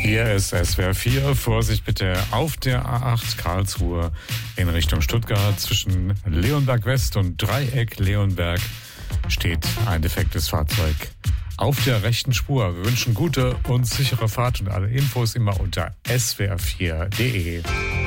Hier ist SWR 4. Vorsicht bitte auf der A8 Karlsruhe in Richtung Stuttgart. Zwischen Leonberg West und Dreieck Leonberg steht ein defektes Fahrzeug auf der rechten Spur. Wir wünschen gute und sichere Fahrt und alle Infos immer unter swr4.de.